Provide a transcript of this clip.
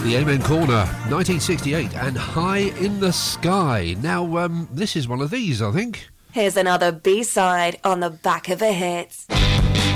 The Amen Corner, 1968, and High in the Sky. Now, this is one of these, I think. Here's another B-side on the back of the hits.